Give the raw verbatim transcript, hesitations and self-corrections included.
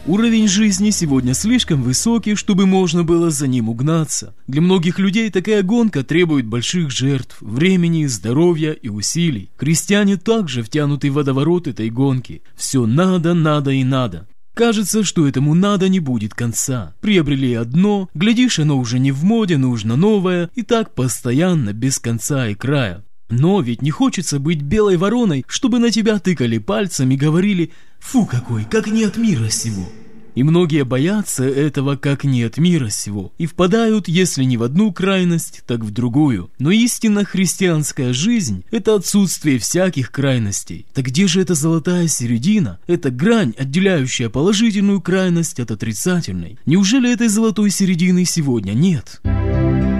Уровень жизни сегодня слишком высокий, чтобы можно было за ним угнаться. Для многих людей такая гонка требует больших жертв, времени, здоровья и усилий. Христиане также втянуты в водоворот этой гонки. Все надо, надо и надо. Кажется, что этому надо не будет конца. Приобрели одно, глядишь, оно уже не в моде, нужно новое, и так постоянно, без конца и края. Но ведь не хочется быть белой вороной, чтобы на тебя тыкали пальцем и говорили: «Фу какой, как не от мира сего». И многие боятся этого как не от мира сего и впадают, если не в одну крайность, так в другую. Но истинно христианская жизнь – это отсутствие всяких крайностей. Так где же эта золотая середина? Эта грань, отделяющая положительную крайность от отрицательной? Неужели этой золотой середины сегодня нет?